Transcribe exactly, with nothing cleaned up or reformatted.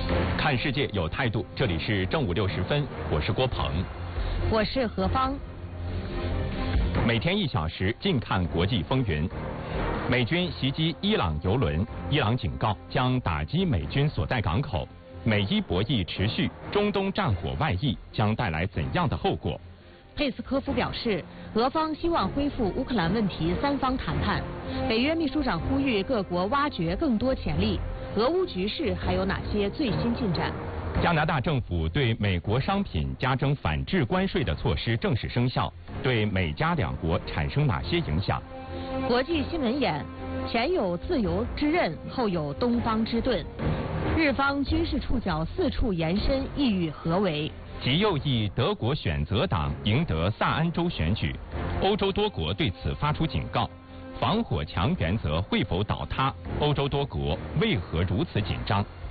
看世界有态度，这里是正午六十分，我是郭鹏， 我是何芳。 每天一小时，尽看国际风云。美军袭击伊朗油轮，伊朗警告将打击美军所在港口。美伊博弈持续，中东战火外溢将带来怎样的后果？ 佩斯科夫表示，俄方希望恢复乌克兰问题三方谈判。北约秘书长呼吁各国挖掘更多潜力。俄乌局势还有哪些最新进展？ 加拿大政府对美国商品加征反制关税的措施正式生效，对美加两国产生哪些影响？ 国际新闻眼：前有自由之刃，后有东方之盾。日方军事触角四处延伸，意欲何为？ 极右翼德国选择党赢得萨安州选举，欧洲多国对此发出警告。防火墙原则会否倒塌？欧洲多国为何如此紧张？